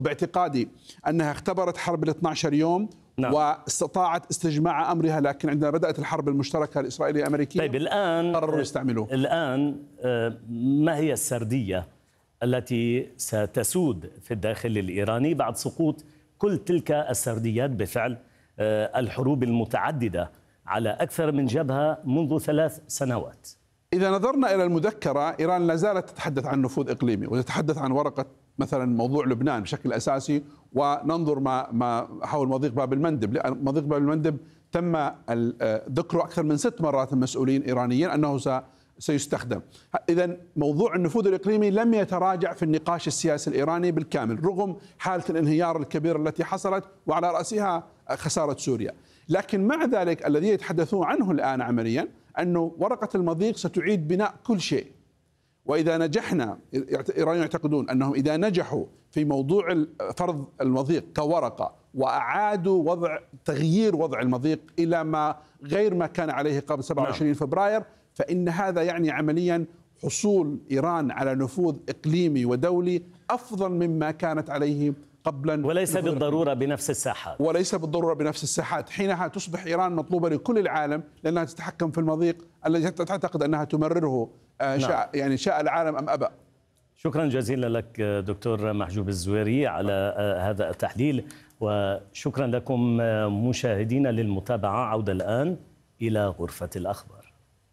باعتقادي أنها اختبرت حرب ال 12 يوم نعم. واستطاعت استجماع أمرها، لكن عندما بدأت الحرب المشتركة الإسرائيلية الأمريكية طيب الآن قرروا يستعملوه. الآن ما هي السردية التي ستسود في الداخل الإيراني بعد سقوط كل تلك السرديات بفعل الحروب المتعددة على أكثر من جبهة منذ 3 سنوات؟ إذا نظرنا إلى المذكرة، إيران لا زالت تتحدث عن نفوذ إقليمي وتتحدث عن ورقة مثلا موضوع لبنان بشكل أساسي، وننظر ما حول مضيق باب المندب، لأن مضيق باب المندب تم ذكره أكثر من 6 مرات من مسؤولين إيرانيين أنه سيستخدم. إذا موضوع النفوذ الإقليمي لم يتراجع في النقاش السياسي الإيراني بالكامل رغم حالة الانهيار الكبيرة التي حصلت وعلى رأسها خسارة سوريا. لكن مع ذلك الذي يتحدثون عنه الآن عمليا أنه ورقة المضيق ستعيد بناء كل شيء. وإذا نجحنا، إيرانيون يعتقدون أنهم إذا نجحوا في موضوع فرض المضيق كورقة وأعادوا تغيير وضع المضيق إلى ما غير ما كان عليه قبل 27 فبراير، فإن هذا يعني عمليا حصول إيران على نفوذ إقليمي ودولي أفضل مما كانت عليه قبلا، وليس بالضرورة بنفس الساحات. وليس بالضرورة بنفس الساحات. حينها تصبح إيران مطلوبة لكل العالم لأنها تتحكم في المضيق الذي تعتقد أنها تمرره شاء العالم أم أبى. شكرا جزيلا لك دكتور محجوب الزويري على هذا التحليل، وشكرا لكم مشاهدينا للمتابعة. عودة الآن إلى غرفة الأخبار.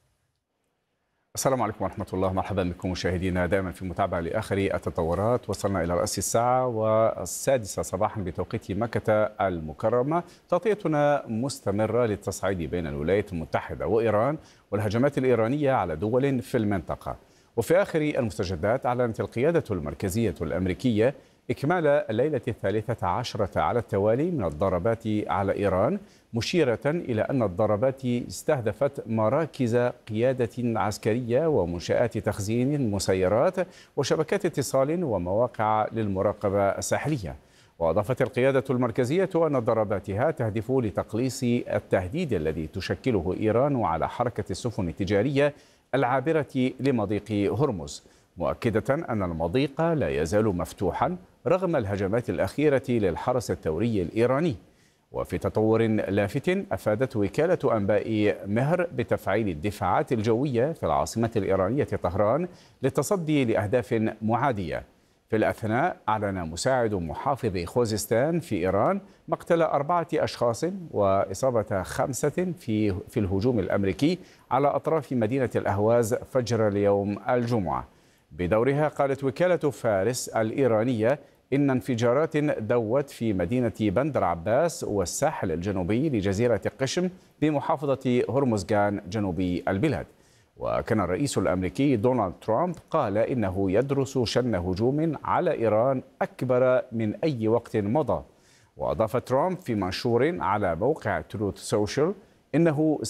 السلام عليكم ورحمة الله، مرحبا بكم مشاهدينا دائما في متابعة لآخر التطورات. وصلنا إلى رأس الساعة والسادسة صباحا بتوقيت مكة المكرمة. تغطيتنا مستمرة للتصعيد بين الولايات المتحدة وإيران والهجمات الإيرانية على دول في المنطقة. وفي آخر المستجدات أعلنت القيادة المركزية الأمريكية إكمال الليلة 13 على التوالي من الضربات على إيران، مشيرة إلى أن الضربات استهدفت مراكز قيادة عسكرية ومنشآت تخزين مسيرات وشبكات اتصال ومواقع للمراقبة الساحلية. وأضافت القيادة المركزية أن ضرباتها تهدف لتقليص التهديد الذي تشكله إيران على حركة السفن التجارية العابرة لمضيق هرمز، مؤكدة أن المضيق لا يزال مفتوحا رغم الهجمات الأخيرة للحرس الثوري الإيراني. وفي تطور لافت، أفادت وكالة أنباء مهر بتفعيل الدفاعات الجوية في العاصمة الإيرانية طهران للتصدي لأهداف معادية. في الأثناء أعلن مساعد محافظ خوزستان في إيران مقتل 4 أشخاص وإصابة 5 في الهجوم الأمريكي على أطراف مدينة الأهواز فجر اليوم الجمعة. بدورها قالت وكالة فارس الإيرانية إن انفجارات دوت في مدينة بندر عباس والساحل الجنوبي لجزيرة قشم بمحافظة هرمزغان جنوبي البلاد. وكان الرئيس الأمريكي دونالد ترامب قال إنه يدرس شن هجوم على إيران أكبر من أي وقت مضى. وأضاف ترامب في منشور على موقع تروث سوشيال إنه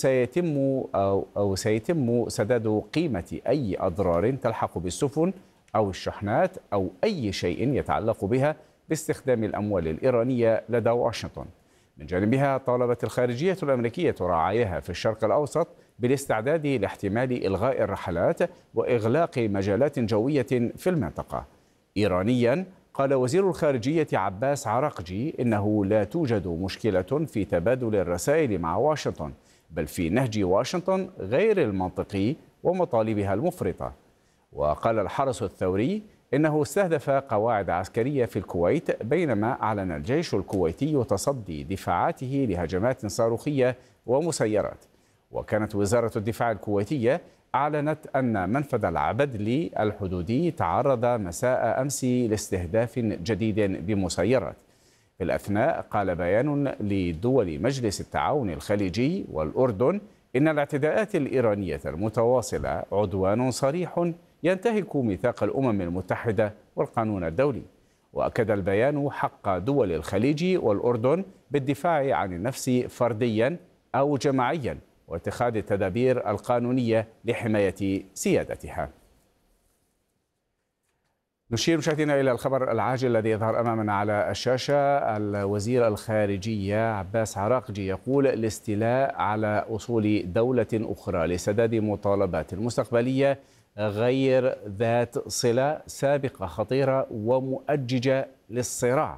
سيتم سداد قيمة أي أضرار تلحق بالسفن أو الشحنات أو أي شيء يتعلق بها باستخدام الأموال الإيرانية لدى واشنطن. من جانبها طالبت الخارجية الأمريكية رعاياها في الشرق الأوسط بالاستعداد لاحتمال إلغاء الرحلات وإغلاق مجالات جوية في المنطقة. إيرانيا قال وزير الخارجية عباس عراقجي إنه لا توجد مشكلة في تبادل الرسائل مع واشنطن، بل في نهج واشنطن غير المنطقي ومطالبها المفرطة. وقال الحرس الثوري إنه استهدف قواعد عسكرية في الكويت، بينما أعلن الجيش الكويتي تصدي دفاعاته لهجمات صاروخية ومسيرات. وكانت وزارة الدفاع الكويتية أعلنت أن منفذ العبدلي الحدودي تعرض مساء أمس لاستهداف جديد بمسيرات. في الأثناء قال بيان لدول مجلس التعاون الخليجي والأردن إن الاعتداءات الإيرانية المتواصلة عدوان صريح ينتهك ميثاق الأمم المتحدة والقانون الدولي. وأكد البيان حق دول الخليج والأردن بالدفاع عن النفس فرديا أو جماعيا واتخاذ التدابير القانونية لحماية سيادتها. نشير مشاهدينا إلى الخبر العاجل الذي يظهر أمامنا على الشاشة. الوزير الخارجية عباس عراقجي يقول الاستيلاء على أصول دولة أخرى لسداد مطالبات مستقبلية غير ذات صلة سابقة خطيرة ومؤججة للصراع